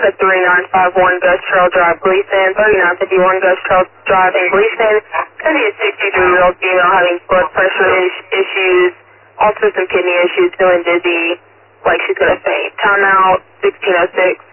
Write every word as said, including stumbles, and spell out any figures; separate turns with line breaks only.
America three nine five one Gus Trail Drive, Gleason, thirty-nine fifty-one Gus Trail Drive in Gleason. Going to be a sixty-three-year-old female having blood pressure is issues, also some kidney issues, feeling dizzy, like she's going to faint. Timeout, sixteen oh six.